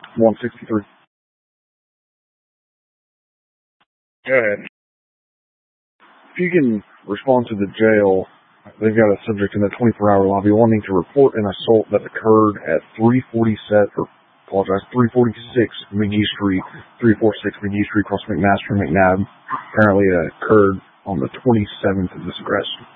163. Go ahead. If you can respond to the jail, they've got a subject in the 24-hour lobby wanting to report an assault that occurred at 346 McGee Street, 346 McGee Street, across McMaster and McNabb. Apparently it occurred on the 27th of this arrest.